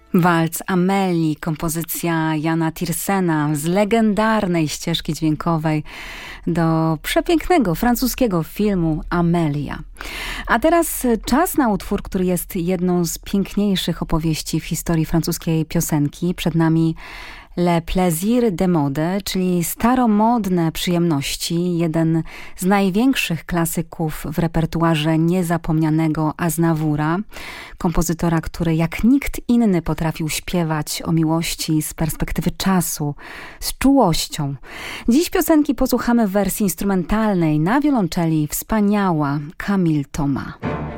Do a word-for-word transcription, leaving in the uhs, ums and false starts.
Walc Amelii, kompozycja Jana Tiersena z legendarnej ścieżki dźwiękowej do przepięknego francuskiego filmu Amelia. A teraz czas na utwór, który jest jedną z piękniejszych opowieści w historii francuskiej piosenki. Przed nami Le Plaisir de Mode, czyli staromodne przyjemności, jeden z największych klasyków w repertuarze niezapomnianego Aznavoura, kompozytora, który jak nikt inny potrafił śpiewać o miłości z perspektywy czasu, z czułością. Dziś piosenki posłuchamy w wersji instrumentalnej na wiolonczeli wspaniała Camille Thomas.